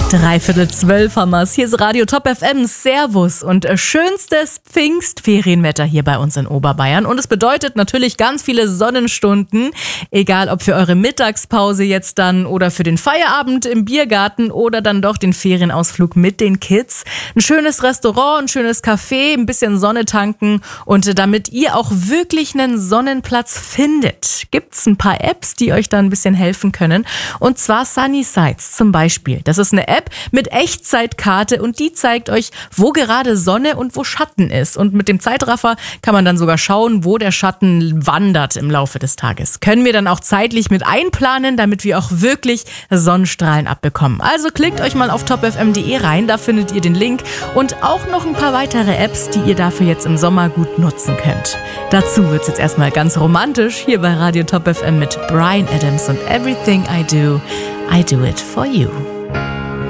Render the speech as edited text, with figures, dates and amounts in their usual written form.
11:45 haben wir's. Hier ist Radio Top FM. Servus und schönstes Pfingstferienwetter hier bei uns in Oberbayern. Und es bedeutet natürlich ganz viele Sonnenstunden, egal ob für eure Mittagspause jetzt dann oder für den Feierabend im Biergarten oder dann doch den Ferienausflug mit den Kids. Ein schönes Restaurant, ein schönes Café, ein bisschen Sonne tanken. Und damit ihr auch wirklich einen Sonnenplatz findet, gibt's ein paar Apps, die euch da ein bisschen helfen können. Und zwar Sunny Sites zum Beispiel. Das ist eine App mit Echtzeitkarte und die zeigt euch, wo gerade Sonne und wo Schatten ist. Und mit dem Zeitraffer kann man dann sogar schauen, wo der Schatten wandert im Laufe des Tages. Können wir dann auch zeitlich mit einplanen, damit wir auch wirklich Sonnenstrahlen abbekommen. Also klickt euch mal auf topfm.de rein, da findet ihr den Link und auch noch ein paar weitere Apps, die ihr dafür jetzt im Sommer gut nutzen könnt. Dazu wird's jetzt erstmal ganz romantisch hier bei Radio Top FM mit Bryan Adams und Everything I Do it for you.